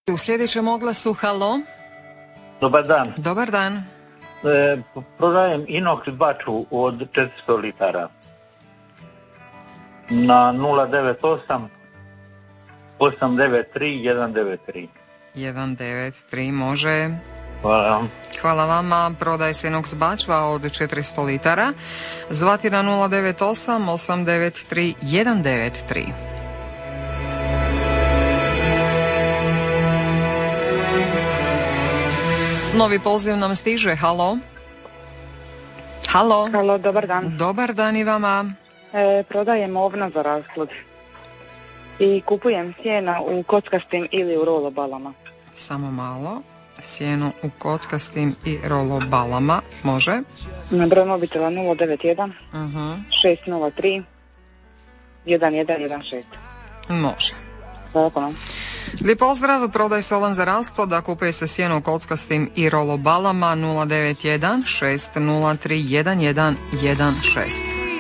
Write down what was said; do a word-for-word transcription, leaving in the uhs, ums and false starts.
U sljedećem oglasu, halo. Dobar dan. Dobar dan. E, prodajem inox baču od četiristo litara na nula devet osam osam devet tri jedan devet tri. jedan devet tri može. Hvala. Hvala vama. Prodaje se inox bačva od četiristo litara. Zvati na nula devet osam osam devet tri jedan devet tri. Novi poziv nam stiže, halo. Halo. Halo, dobar dan. Dobar dan i vama. E, prodajem ovna za rasplod i kupujem sjena u kockastim ili u rolobalama. Samo malo. Sjeno u kockastim i rolobalama, može. Na broj mobitela nula devet jedan uh-huh. šest nula tri jedan jedan jedan šest. Može. Hvala. Lijep pozdrav, prodaj se ovan za rasplod, a kupuje se sjeno u kockastim i rolobalama nula devet jedan šest nula tri jedan jedan jedan šest.